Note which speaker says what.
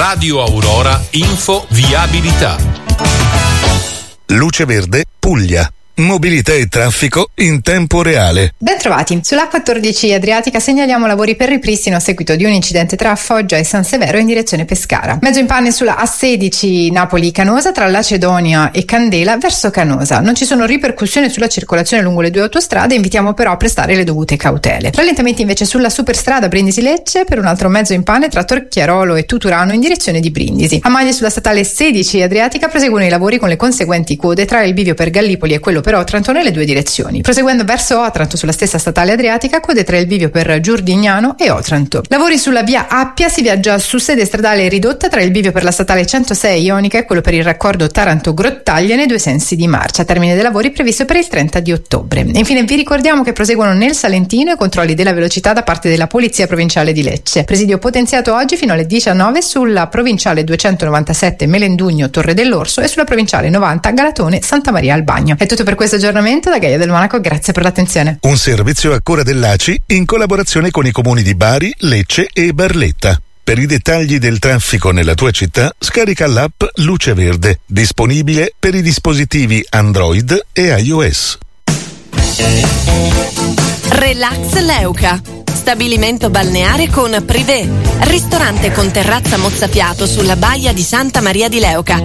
Speaker 1: Radio Aurora Info Viabilità.
Speaker 2: Luce Verde Puglia. Mobilità e traffico in tempo reale.
Speaker 3: Ben trovati. Sull'A14 Adriatica segnaliamo lavori per ripristino a seguito di un incidente tra Foggia e San Severo in direzione Pescara. Mezzo in panne sulla A16 Napoli-Canosa tra Lacedonia e Candela verso Canosa. Non ci sono ripercussioni sulla circolazione lungo le due autostrade, invitiamo però a prestare le dovute cautele. Rallentamenti invece sulla superstrada Brindisi-Lecce per un altro mezzo in panne tra Torchiarolo e Tuturano in direzione di Brindisi. A maglie sulla statale 16 Adriatica proseguono i lavori con le conseguenti code tra il bivio per Gallipoli e quello per Otranto nelle due direzioni. Proseguendo verso Otranto sulla stessa statale Adriatica, code tra il bivio per Giurdignano e Otranto. Lavori sulla via Appia, si viaggia su sede stradale ridotta tra il bivio per la statale 106 Ionica e quello per il raccordo Taranto-Grottaglie nei due sensi di marcia. Termine dei lavori previsto per il 30 di ottobre. E infine vi ricordiamo che proseguono nel Salentino i controlli della velocità da parte della Polizia Provinciale di Lecce. Presidio potenziato oggi fino alle 19 sulla provinciale 297 Melendugno Torre dell'Orso e sulla provinciale 90 Galatone Santa Maria al Bagno. È tutto per questo aggiornamento da Gaia del Monaco, grazie per l'attenzione.
Speaker 2: Un servizio a cura dell'ACI in collaborazione con i comuni di Bari, Lecce e Barletta. Per i dettagli del traffico nella tua città, scarica l'app Luce Verde, disponibile per i dispositivi Android e iOS.
Speaker 4: Relax Leuca. Stabilimento balneare con privé, ristorante con terrazza mozzafiato sulla baia di Santa Maria di Leuca,